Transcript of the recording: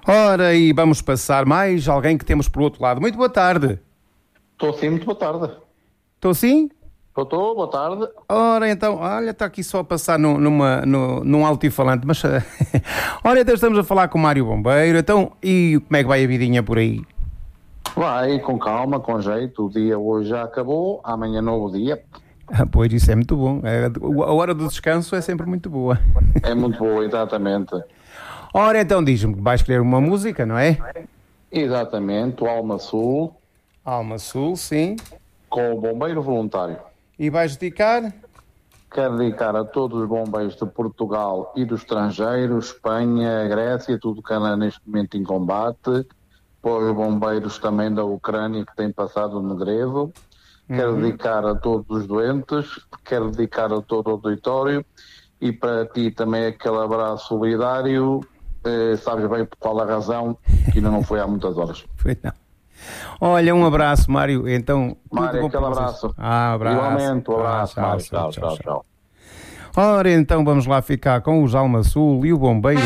Ora, e vamos passar mais alguém que temos por outro lado. Muito boa tarde. Estou sim, muito boa tarde. Estou sim? Estou, boa tarde. Ora, então, olha, está aqui só a passar num altifalante, mas... Ora, então estamos a falar com o Mário Bombeiro, então, e como é que vai a vidinha por aí? Vai, com calma, com jeito. O dia hoje já acabou, amanhã novo dia. Pois, isso é muito bom. A hora do descanso é sempre muito boa. É muito boa, exatamente. Ora, então diz-me que vais escolher uma música, não é? Exatamente, o Alma Sul, Alma Sul, sim. com o Bombeiro Voluntário. E vais dedicar? Quero dedicar a todos os bombeiros de Portugal e do estrangeiro, Espanha, Grécia, tudo que anda neste momento em combate, para os bombeiros também da Ucrânia que têm passado no greve. Quero dedicar a todos os doentes, quero dedicar a todo o auditório e para ti também aquele abraço solidário. Sabes bem por qual a razão, que ainda não foi há muitas horas. Foi não. Olha, um abraço, Mário. Então, Mário, aquele abraço. Abraço. Igualmente, um abraço, Mário. Tchau. Ora, então vamos lá ficar com os Alma Sul e o Bombeiro.